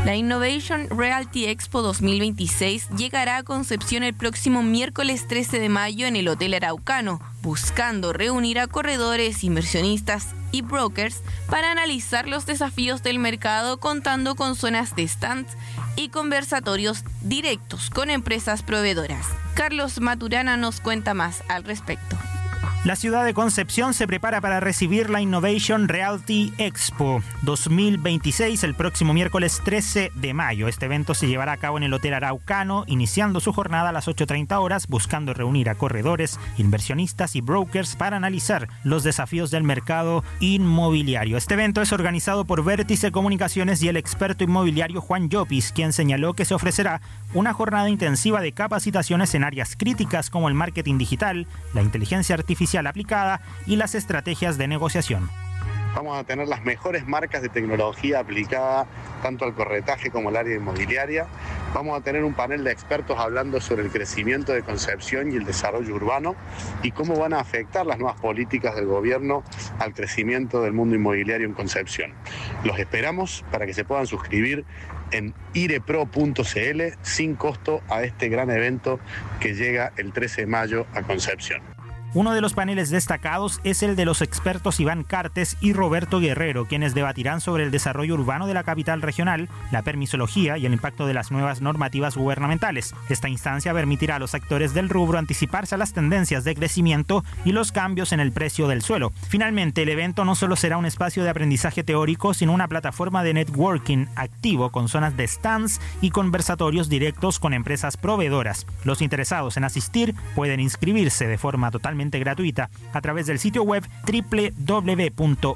La Innovation Realty Expo 2026 llegará a Concepción el próximo miércoles 13 de mayo en el Hotel Araucano, buscando reunir a corredores, inversionistas y brokers para analizar los desafíos del mercado, contando con zonas de stands y conversatorios directos con empresas proveedoras. Carlos Maturana nos cuenta más al respecto. La ciudad de Concepción se prepara para recibir la Innovation Realty Expo 2026 el próximo miércoles 13 de mayo. Este evento se llevará a cabo en el Hotel Araucano, iniciando su jornada a las 8:30 horas, buscando reunir a corredores, inversionistas y brokers para analizar los desafíos del mercado inmobiliario. Este evento es organizado por Vértice Comunicaciones y el experto inmobiliario Juan Llopis, quien señaló que se ofrecerá una jornada intensiva de capacitaciones en áreas críticas como el marketing digital, la inteligencia artificial aplicada y las estrategias de negociación. Vamos a tener las mejores marcas de tecnología aplicada tanto al corretaje como al área inmobiliaria. Vamos a tener un panel de expertos hablando sobre el crecimiento de Concepción y el desarrollo urbano y cómo van a afectar las nuevas políticas del gobierno al crecimiento del mundo inmobiliario en Concepción. Los esperamos para que se puedan suscribir en irepro.cl sin costo a este gran evento que llega el 13 de mayo a Concepción. Uno de los paneles destacados es el de los expertos Iván Cartes y Roberto Guerrero, quienes debatirán sobre el desarrollo urbano de la capital regional, la permisología y el impacto de las nuevas normativas gubernamentales. Esta instancia permitirá a los actores del rubro anticiparse a las tendencias de crecimiento y los cambios en el precio del suelo. Finalmente, el evento no solo será un espacio de aprendizaje teórico, sino una plataforma de networking activo con zonas de stands y conversatorios directos con empresas proveedoras. Los interesados en asistir pueden inscribirse de forma totalmente gratuita a través del sitio web www.irrepro.cl.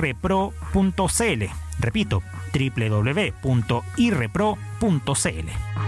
Repito, www.irrepro.cl.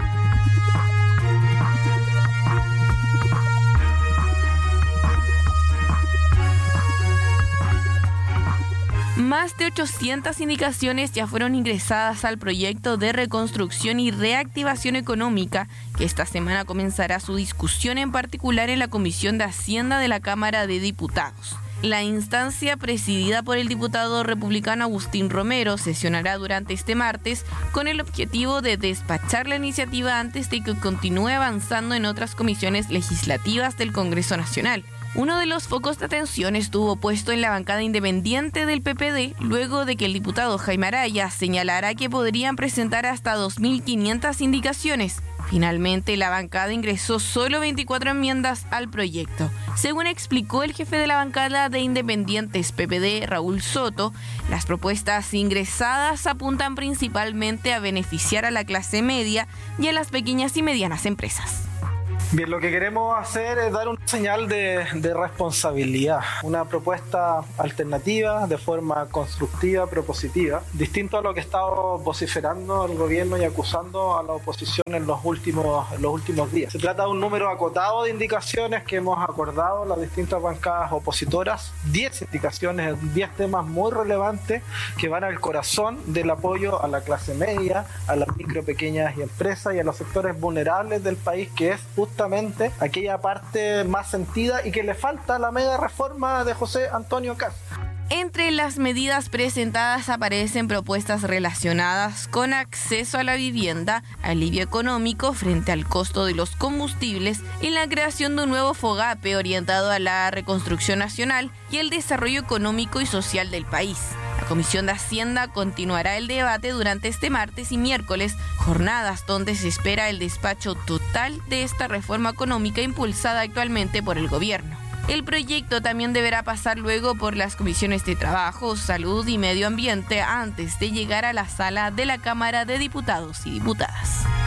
Más de 800 indicaciones ya fueron ingresadas al proyecto de reconstrucción y reactivación económica, que esta semana comenzará su discusión, en particular en la Comisión de Hacienda de la Cámara de Diputados. La instancia, presidida por el diputado republicano Agustín Romero, sesionará durante este martes con el objetivo de despachar la iniciativa antes de que continúe avanzando en otras comisiones legislativas del Congreso Nacional. Uno de los focos de atención estuvo puesto en la bancada independiente del PPD, luego de que el diputado Jaime Araya señalara que podrían presentar hasta 2.500 indicaciones. Finalmente, la bancada ingresó solo 24 enmiendas al proyecto. Según explicó el jefe de la bancada de Independientes PPD, Raúl Soto, las propuestas ingresadas apuntan principalmente a beneficiar a la clase media y a las pequeñas y medianas empresas. Bien, lo que queremos hacer es dar una señal de responsabilidad, una propuesta alternativa de forma constructiva, propositiva, distinto a lo que ha estado vociferando el gobierno y acusando a la oposición en los últimos días. Se trata de un número acotado de indicaciones que hemos acordado las distintas bancadas opositoras, 10 indicaciones, 10 temas muy relevantes que van al corazón del apoyo a la clase media, a las micro, pequeñas y empresas y a los sectores vulnerables del país, que es justamente aquella parte más sentida y que le falta a la mega reforma de José Antonio Kast. Entre las medidas presentadas aparecen propuestas relacionadas con acceso a la vivienda, alivio económico frente al costo de los combustibles y la creación de un nuevo FOGAPE orientado a la reconstrucción nacional y el desarrollo económico y social del país. La Comisión de Hacienda continuará el debate durante este martes y miércoles, jornadas donde se espera el despacho total de esta reforma económica impulsada actualmente por el gobierno. El proyecto también deberá pasar luego por las comisiones de Trabajo, Salud y Medio Ambiente antes de llegar a la sala de la Cámara de Diputados y Diputadas.